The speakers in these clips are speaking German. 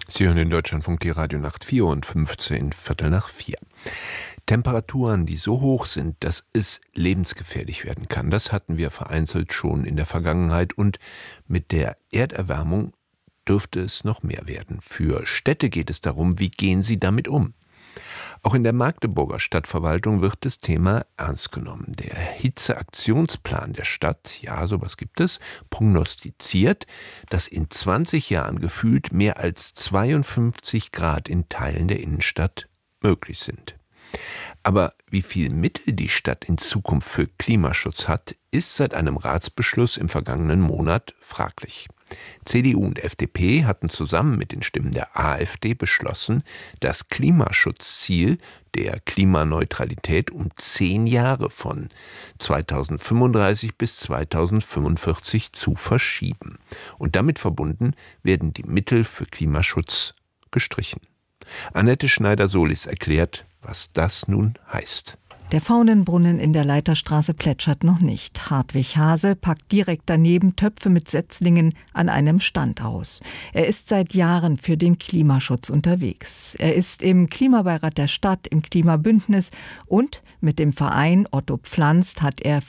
Sie hören in Deutschlandfunk die Radionacht 4 und 15 Viertel nach 4. Temperaturen, die so hoch sind, dass es lebensgefährlich werden kann, das hatten wir vereinzelt schon in der Vergangenheit und mit der Erderwärmung dürfte es noch mehr werden. Für Städte geht es darum, wie gehen sie damit um? Auch in der Magdeburger Stadtverwaltung wird das Thema ernst genommen. Der Hitzeaktionsplan der Stadt, ja, sowas gibt es, prognostiziert, dass in 20 Jahren gefühlt mehr als 52 Grad in Teilen der Innenstadt möglich sind. Aber wie viel Mittel die Stadt in Zukunft für Klimaschutz hat, ist seit einem Ratsbeschluss im vergangenen Monat fraglich. CDU und FDP hatten zusammen mit den Stimmen der AfD beschlossen, das Klimaschutzziel der Klimaneutralität um 10 Jahre von 2035 bis 2045 zu verschieben. Und damit verbunden werden die Mittel für Klimaschutz gestrichen. Annette Schneider-Solis erklärt, was das nun heißt. Der Faunenbrunnen in der Leiterstraße plätschert noch nicht. Hartwig Hase packt direkt daneben Töpfe mit Setzlingen an einem Stand aus. Er ist seit Jahren für den Klimaschutz unterwegs. Er ist im Klimabeirat der Stadt, im Klimabündnis und mit dem Verein Otto pflanzt hat er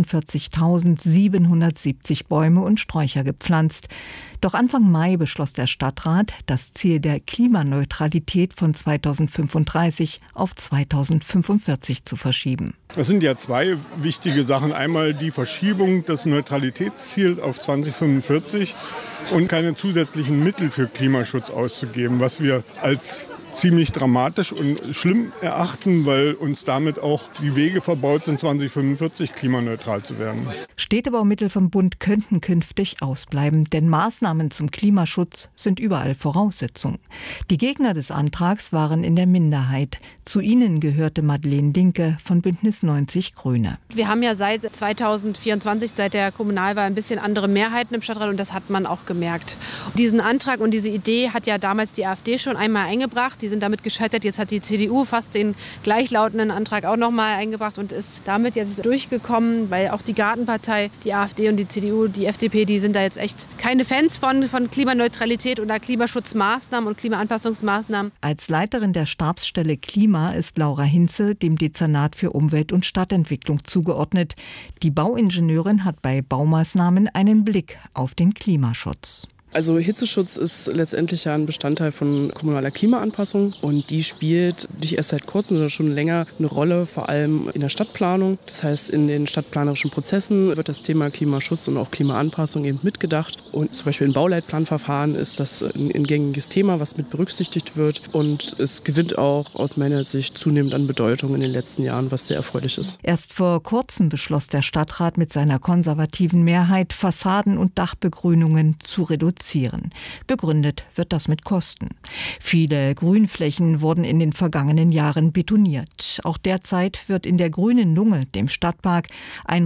44.770 Bäume und Sträucher gepflanzt. Doch Anfang Mai beschloss der Stadtrat, das Ziel der Klimaneutralität von 2035 auf 2045 zu verschieben. Das sind ja zwei wichtige Sachen. Einmal die Verschiebung des Neutralitätsziels auf 2045 und keine zusätzlichen Mittel für Klimaschutz auszugeben, was wir als ziemlich dramatisch und schlimm erachten, weil uns damit auch die Wege verbaut sind, 2045 klimaneutral zu werden. Städtebaumittel vom Bund könnten künftig ausbleiben, denn Maßnahmen zum Klimaschutz sind überall Voraussetzung. Die Gegner des Antrags waren in der Minderheit. Zu ihnen gehörte Madeleine Dinke von Bündnis 90 Grüne. Wir haben ja seit 2024, seit der Kommunalwahl, ein bisschen andere Mehrheiten im Stadtrat und das hat man auch gemerkt. Diesen Antrag und diese Idee hat ja damals die AfD schon einmal eingebracht. Die sind damit gescheitert. Jetzt hat die CDU fast den gleichlautenden Antrag auch noch mal eingebracht und ist damit jetzt durchgekommen, weil auch die Gartenpartei, die AfD und die CDU, die FDP, die sind da jetzt echt keine Fans von Klimaneutralität oder Klimaschutzmaßnahmen und Klimaanpassungsmaßnahmen. Als Leiterin der Stabsstelle Klima ist Laura Hinze dem Dezernat für Umwelt- und Stadtentwicklung zugeordnet. Die Bauingenieurin hat bei Baumaßnahmen einen Blick auf den Klimaschutz. Also Hitzeschutz ist letztendlich ja ein Bestandteil von kommunaler Klimaanpassung und die spielt nicht erst seit kurzem, sondern schon länger eine Rolle, vor allem in der Stadtplanung. Das heißt, in den stadtplanerischen Prozessen wird das Thema Klimaschutz und auch Klimaanpassung eben mitgedacht. Und zum Beispiel in Bauleitplanverfahren ist das ein gängiges Thema, was mit berücksichtigt wird. Und es gewinnt auch aus meiner Sicht zunehmend an Bedeutung in den letzten Jahren, was sehr erfreulich ist. Erst vor kurzem beschloss der Stadtrat mit seiner konservativen Mehrheit, Fassaden und Dachbegrünungen zu reduzieren. Begründet wird das mit Kosten. Viele Grünflächen wurden in den vergangenen Jahren betoniert. Auch derzeit wird in der Grünen Lunge, dem Stadtpark, ein